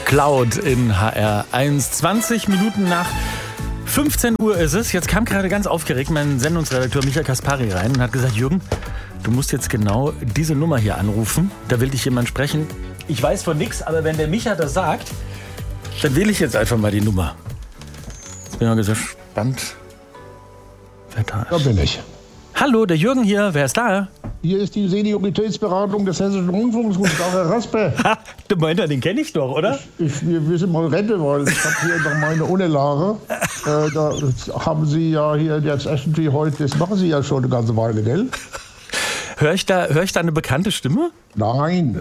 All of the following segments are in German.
Cloud in HR1. 20 Minuten nach 15 Uhr ist es. Jetzt kam gerade ganz aufgeregt mein Sendungsredakteur Michael Kaspari rein und hat gesagt, Jürgen, du musst jetzt genau diese Nummer hier anrufen. Da will dich jemand sprechen. Ich weiß von nichts, aber wenn der Micha das sagt, dann wähle ich jetzt einfach mal die Nummer. Jetzt bin ich mal gespannt, wer da ist. Da bin ich. Hallo, der Jürgen hier. Wer ist da? Hier ist die Senioritätsberatung des Hessischen Rundfunks. Guten Tag, Herr Raspe. Ha, du meinst, den kenne ich doch, oder? Wir sind mal Rente, weil ich habe hier noch meine Unterlage. Da haben Sie ja hier jetzt irgendwie heute, das machen Sie ja schon eine ganze Weile, gell? Hör ich da eine bekannte Stimme? Nein.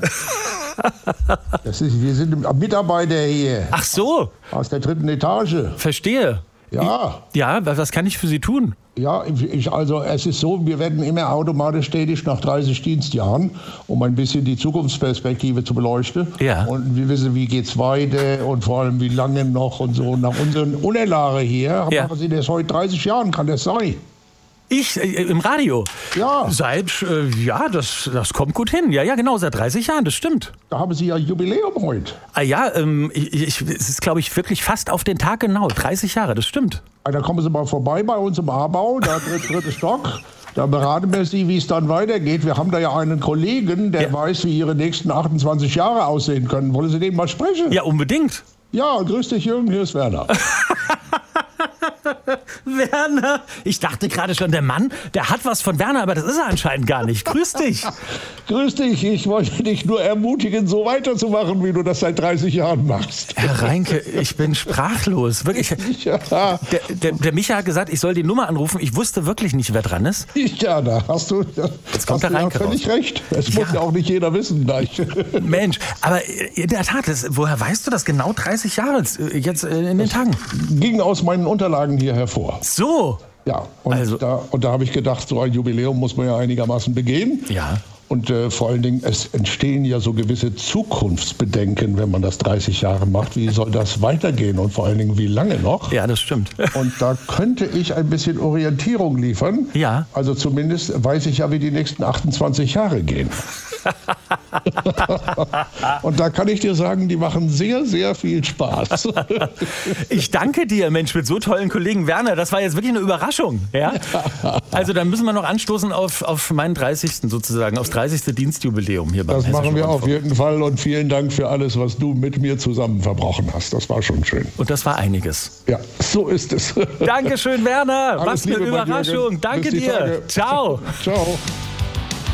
Wir sind Mitarbeiter hier. Ach so. Aus der 3. Etage. Verstehe. Ja. Ja, was kann ich für Sie tun? Ja, also es ist so, wir werden immer automatisch tätig nach 30 Dienstjahren, um ein bisschen die Zukunftsperspektive zu beleuchten. Ja. Und wir wissen, wie geht's weiter und vor allem wie lange noch und so. Nach unseren Unterlagen hier machen Sie das heute 30 Jahren, kann das sein? Ich im Radio? Ja. Das kommt gut hin. Ja, genau, seit 30 Jahren, das stimmt. Da haben Sie ja Jubiläum heute. Ah ja, es ist, glaube ich, wirklich fast auf den Tag genau. 30 Jahre, das stimmt. Da kommen Sie mal vorbei bei uns im A-Bau, da dritte Stock. Da beraten wir Sie, wie es dann weitergeht. Wir haben da ja einen Kollegen, der weiß, wie Ihre nächsten 28 Jahre aussehen können. Wollen Sie den mal sprechen? Ja, unbedingt. Ja, grüß dich, Jürgen, hier ist Werner. Werner? Ich dachte gerade schon, der Mann, der hat was von Werner, aber das ist er anscheinend gar nicht. Grüß dich. Grüß dich, ich wollte dich nur ermutigen, so weiterzumachen, wie du das seit 30 Jahren machst. Herr Reinke, ich bin sprachlos. Wirklich. Ja. Der Micha hat gesagt, ich soll die Nummer anrufen. Ich wusste wirklich nicht, wer dran ist. Ja, da hast du, Jetzt kommt der Reinke völlig recht. Das muss ja auch nicht jeder wissen gleich. Mensch, aber in der Tat, woher weißt du das genau 30 Jahre jetzt in den Tagen? Ging aus meinen Unterlagen hier hervor. So. Ja, und da habe ich gedacht, so ein Jubiläum muss man ja einigermaßen begehen. Ja. Und vor allen Dingen, es entstehen ja so gewisse Zukunftsbedenken, wenn man das 30 Jahre macht. Wie soll das weitergehen und vor allen Dingen, wie lange noch? Ja, das stimmt. Und da könnte ich ein bisschen Orientierung liefern. Ja. Also zumindest weiß ich ja, wie die nächsten 28 Jahre gehen. Und da kann ich dir sagen, die machen sehr, sehr viel Spaß. Ich danke dir, Mensch, mit so tollen Kollegen. Werner, das war jetzt wirklich eine Überraschung. Ja? Also dann müssen wir noch anstoßen auf meinen 30. sozusagen, aufs 30. Dienstjubiläum hier beim Das Hessischen machen wir Rundfunk. auf jeden Fall und vielen Dank für alles, was du mit mir zusammen verbrochen hast. Das war schon schön. Und das war einiges. Ja, so ist es. Dankeschön, Werner. Alles Was eine Liebe, mein Überraschung. Jürgen. Danke Bis die dir. Tage. Ciao. Ciao.